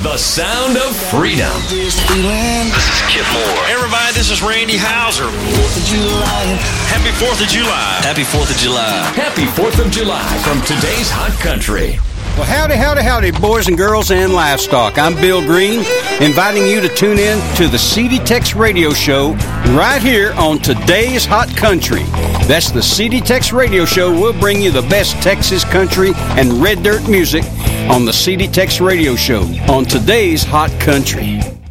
The sound of freedom. This is Kip Moore. Everybody, this is Randy Hauser. Happy 4th of July. Happy 4th of July. Happy 4th of July from today's Hot Country. Well, howdy, boys and girls and livestock. I'm Bill Green, inviting you to tune in to the CD Tex Radio Show right here on today's Hot Country. That's the CD Tex Radio Show. We'll bring you the best Texas country and red dirt music on the CD Tex Radio Show on today's Hot Country.